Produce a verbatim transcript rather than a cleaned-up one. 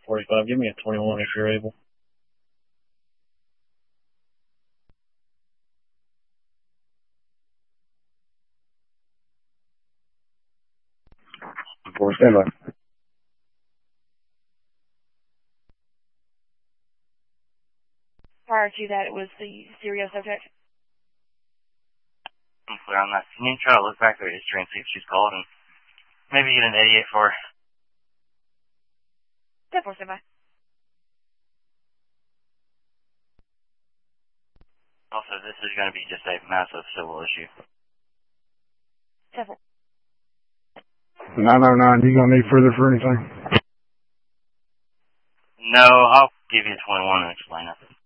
forty-five. Give me a twenty-one if you're able. four, stand by. Prior to that, it was the serial subject. I'm clear on that. Can you try to look back through history and see if she's called and maybe get an eighty-eight for her? ten four, stand by. Also, this is going to be just a massive civil issue. ten four. nine oh nine, you gonna need further for anything? No, I'll give you a twenty-one and explain it.